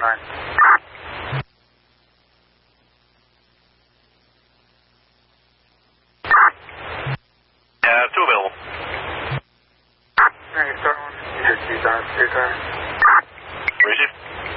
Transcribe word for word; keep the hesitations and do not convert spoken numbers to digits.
nine. Yeah, two available. Alright, start one. You just use that two times. Receive.